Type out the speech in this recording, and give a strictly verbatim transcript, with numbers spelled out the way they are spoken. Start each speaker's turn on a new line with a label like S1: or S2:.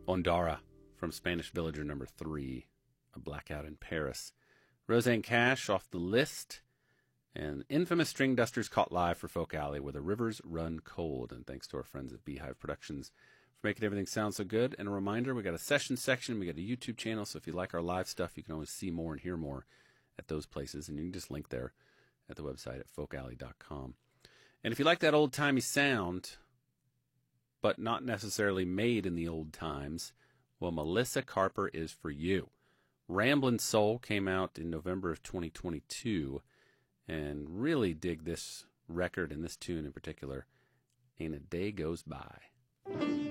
S1: Ondara from Spanish Villager number three, A Blackout in Paris. Roseanne Cash off the list. And Infamous String Dusters caught live for Folk Alley where the rivers run cold. And thanks to our friends at Beehive Productions for making everything sound so good. And a reminder, we got a session section, we got a YouTube channel, so if you like our live stuff, you can always see more and hear more at those places. And you can just link there at the website at folk alley dot com. And if you like that old-timey sound, but not necessarily made in the old times, well, Melissa Carper is for you. Ramblin' Soul came out in November of twenty twenty-two, and really dig this record and this tune in particular, Ain't a Day Goes By.